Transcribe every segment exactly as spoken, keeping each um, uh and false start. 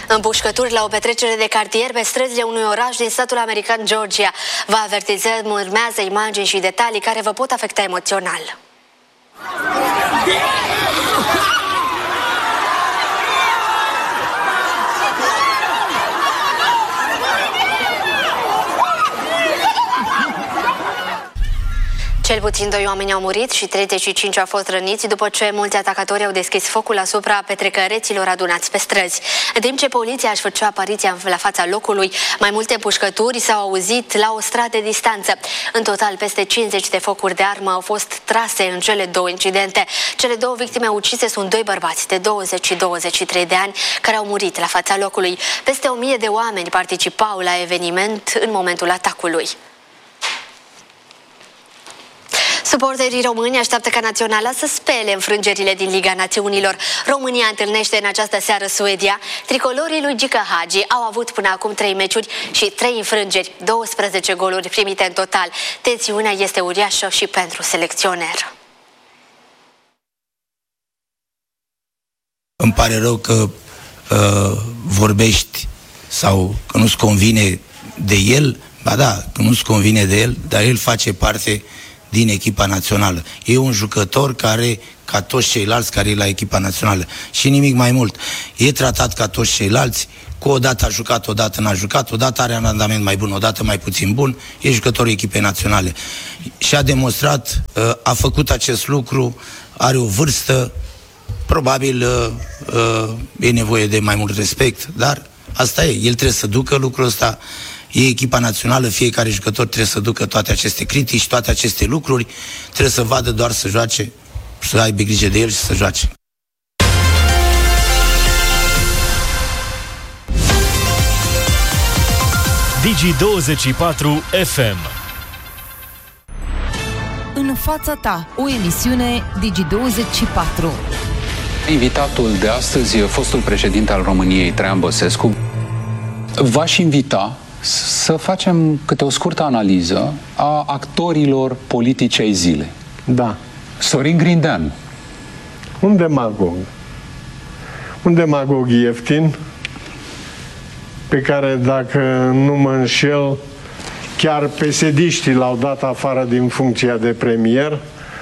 Împușcături la o petrecere de cartier pe străzile unui oraș din statul american Georgia. Vă avertizăm, urmează imagini și detalii care vă pot afecta emoțional. Cel puțin doi oameni au murit și treizeci și cinci au fost răniți după ce mulți atacatori au deschis focul asupra petrecăreților adunați pe străzi. În timp ce poliția își făcea apariția la fața locului, mai multe împușcături s-au auzit la o stradă de distanță. În total, peste cincizeci de focuri de armă au fost trase în cele două incidente. Cele două victime ucise sunt doi bărbați de douăzeci și douăzeci și trei de ani care au murit la fața locului. Peste o mie de oameni participau la eveniment în momentul atacului. Suporterii români așteaptă ca naționala să spele înfrângerile din Liga Națiunilor. România întâlnește în această seară Suedia. Tricolorii lui Gică Hagi au avut până acum trei meciuri și trei înfrângeri, douăsprezece goluri primite în total. Tensiunea este uriașă și pentru selecționer. Îmi pare rău că uh, vorbești sau că nu-ți convine de el. Ba da, că nu-ți convine de el, dar el face parte din echipa națională. E un jucător care, ca toți ceilalți care e la echipa națională. Și nimic mai mult. E tratat ca toți ceilalți, cu o dată a jucat, o dată n-a jucat, o dată are un randament mai bun, o dată mai puțin bun, e jucătorul echipei naționale. Și a demonstrat, a făcut acest lucru, are o vârstă, probabil e nevoie de mai mult respect, dar asta e, el trebuie să ducă lucrul ăsta. E echipa națională, fiecare jucător trebuie să ducă toate aceste critici, toate aceste lucruri, trebuie să vadă doar să joace, să aibă grijă de el și să joace. Digi douăzeci și patru F M. În fața ta, o emisiune Digi douăzeci și patru. Invitatul de astăzi, fostul președinte al României, Traian Băsescu. V-aș invita să facem câte o scurtă analiză a actorilor politici ai zilei. Da. Sorin Grindeanu. Un demagog. Un demagog ieftin, pe care, dacă nu mă înșel, chiar pesediștii l-au dat afară din funcția de premier.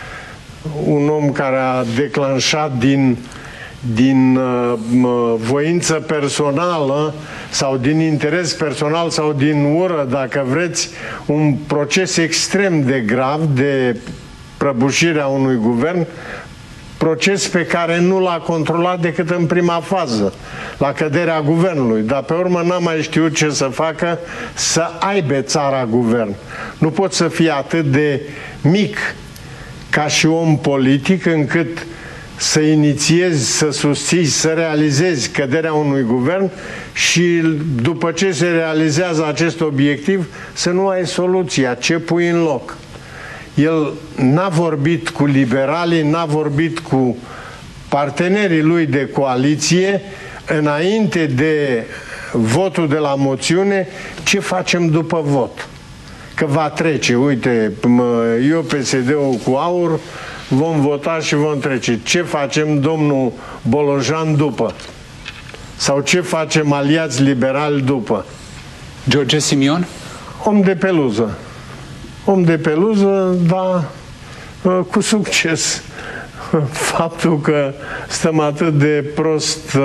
Un om care a declanșat din din uh, voință personală sau din interes personal sau din ură, dacă vreți, un proces extrem de grav de prăbușire a unui guvern, proces pe care nu l-a controlat decât în prima fază, la căderea guvernului, dar pe urmă n-a mai știut ce să facă să aibă țara guvern. Nu poți să fii atât de mic ca și om politic încât să inițiezi, să susții, să realizezi căderea unui guvern și după ce se realizează acest obiectiv să nu ai soluția, ce pui în loc. El n-a vorbit cu liberalii, n-a vorbit cu partenerii lui de coaliție înainte de votul de la moțiune, ce facem după vot. Că va trece, uite, eu P S D-ul cu aur, vom vota și vom trece. Ce facem, domnul Bolojan, după? Sau ce facem aliați liberali după? George Simion? Om de peluză. Om de peluză, dar cu succes. Faptul că stăm atât de prost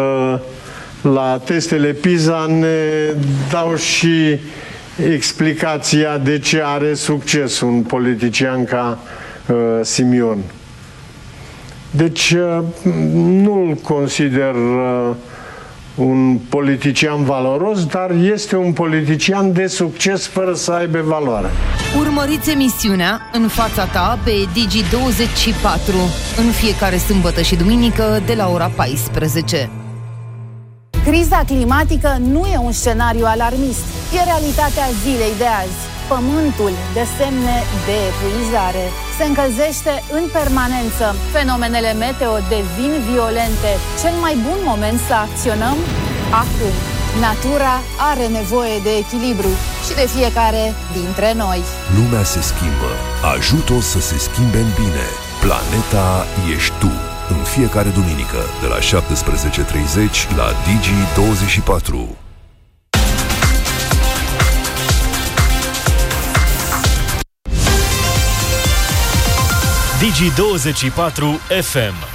la testele PISA ne dau și explicația de ce are succes un politician ca uh, Simion. Deci uh, nu-l consider uh, un politician valoros, dar este un politician de succes fără să aibă valoare. Urmăriți emisiunea În fața ta pe Digi douăzeci și patru în fiecare sâmbătă și duminică de la ora paisprezece. Criza climatică nu e un scenariu alarmist, e realitatea zilei de azi. Pământul dă semne de epuizare, se încălzește în permanență, fenomenele meteo devin violente. Cel mai bun moment să acționăm? Acum. Natura are nevoie de echilibru și de fiecare dintre noi. Lumea se schimbă, ajută-o să se schimbe în bine. Planeta ești tu. în fiecare duminică, de la șaptesprezece treizeci la Digi douăzeci și patru. Digi douăzeci și patru F M.